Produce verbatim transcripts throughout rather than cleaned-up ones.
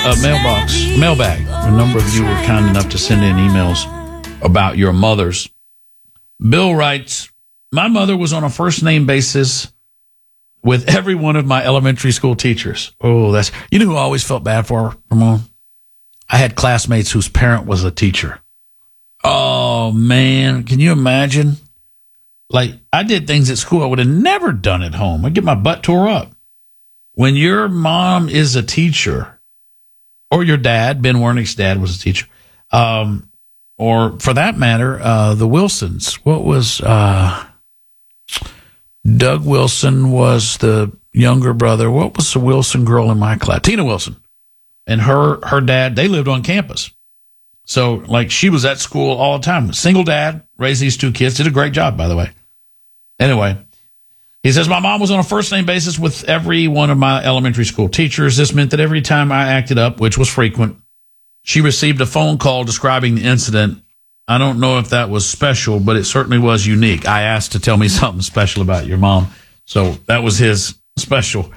uh, mailbox, mailbag. A number of you were kind enough to send in emails about your mothers. Bill writes, my mother was on a first name basis with every one of my elementary school teachers. Oh, that's, you know who I always felt bad for, Ramon? I had classmates whose parent was a teacher. Oh, man. Can you imagine? Like, I did things at school I would have never done at home. I'd get my butt tore up. When your mom is a teacher, or your dad, Ben Wernick's dad was a teacher, um, or for that matter, uh, the Wilsons. What was, uh, Doug Wilson was the younger brother. What was the Wilson girl in my class? Tina Wilson. And her, her dad, they lived on campus. So, like, she was at school all the time. Single dad, raised these two kids, did a great job, by the way. Anyway, he says, my mom was on a first-name basis with every one of my elementary school teachers. This meant that every time I acted up, which was frequent, she received a phone call describing the incident. I don't know if that was special, but it certainly was unique. I asked to tell me something special about your mom. So that was his special.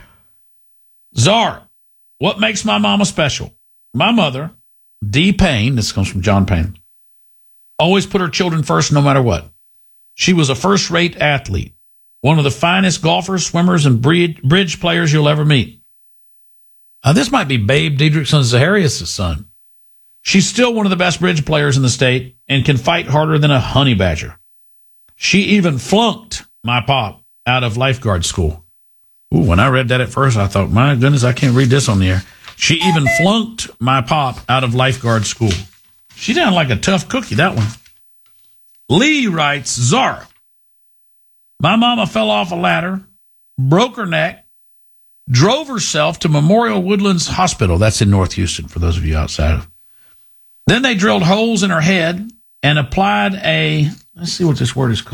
Czar, what makes my mama special? My mother, Dee Payne, this comes from John Payne, always put her children first no matter what. She was a first-rate athlete, one of the finest golfers, swimmers, and bridge players you'll ever meet. Uh, this might be Babe Diedrichson Zaharias' son. She's still one of the best bridge players in the state and can fight harder than a honey badger. She even flunked my pop out of lifeguard school. Ooh, when I read that at first, I thought, my goodness, I can't read this on the air. She even flunked my pop out of lifeguard school. She sounded like a tough cookie, that one. Lee writes, Zara, my mama fell off a ladder, broke her neck, drove herself to Memorial Woodlands Hospital. That's in North Houston, for those of you outside of. Then they drilled holes in her head and applied a, let's see what this word is called.